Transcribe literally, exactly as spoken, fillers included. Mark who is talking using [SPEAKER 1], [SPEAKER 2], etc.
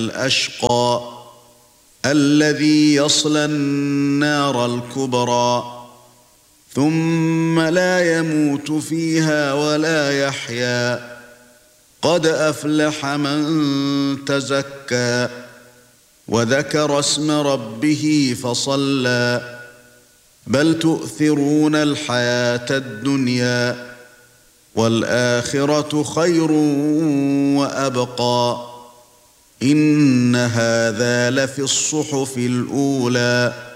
[SPEAKER 1] الأشقى الذي يصلى النار الكبرى ثم لا يموت فيها ولا يحيا قد أفلح من تزكى وذكر اسم ربه فصلى بل تؤثرون الحياة الدنيا والآخرة خير وأبقى إن هذا لفي الصحف الأولى